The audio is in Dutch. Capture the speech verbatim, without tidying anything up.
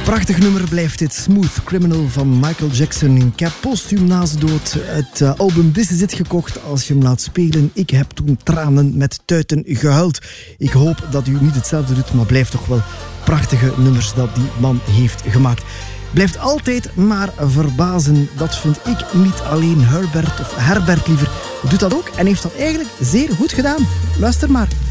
Prachtig nummer blijft dit. Smooth Criminal van Michael Jackson. Ik heb postuum na zijn dood het uh, album This Is It gekocht. Als je hem laat spelen, ik heb toen tranen met tuiten gehuild. Ik hoop dat u niet hetzelfde doet, maar blijft toch wel prachtige nummers dat die man heeft gemaakt. Blijft altijd maar verbazen. Dat vind ik niet alleen. Herbert, of Herbert liever, doet dat ook en heeft dat eigenlijk zeer goed gedaan. Luister maar.